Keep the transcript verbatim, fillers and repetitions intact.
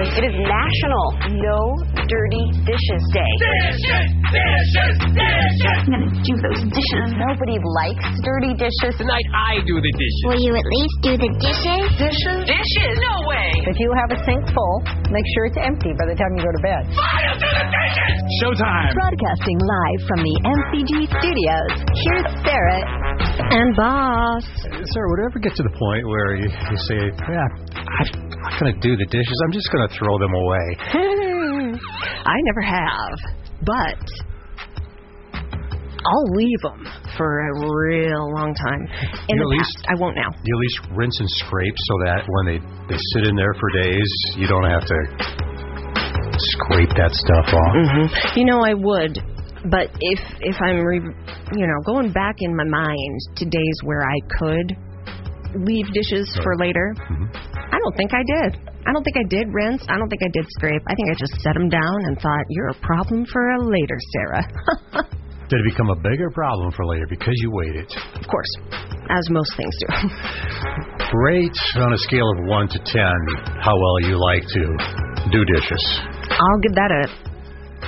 It is National No Dirty Dishes Day. Dishes! Dishes! Dishes! I'm going to do those dishes. Nobody likes dirty dishes. Tonight I do the dishes. Will you at least do the dishes? Dishes? Dishes? No way! If you have a sink full, make sure it's empty by the time you go to bed. Fire to the dishes! Showtime! Broadcasting live from the M C G studios, here's Sarah and Boss. Sarah, would it ever get to the point where you, you say, yeah, I'm not going to do the dishes, I'm just going to throw them away? I never have, but I'll leave them for a real long time. In You the at past, least- I won't now. You at least rinse and scrape so that when they, they sit in there for days, you don't have to scrape that stuff off. Mm-hmm. You know, I would, but if if I'm, re, you know, going back in my mind to days where I could leave dishes Right. for later, Mm-hmm. I don't think I did. I don't think I did rinse. I don't think I did scrape. I think I just set them down and thought, you're a problem for a later, Sarah. Did it become a bigger problem for later because you waited? Of course, as most things do. Rate on a scale of one to ten how well you like to do dishes. I'll give that a